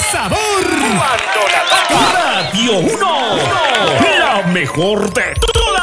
sabor. Cuando la toca Radio 1, la mejor de todas.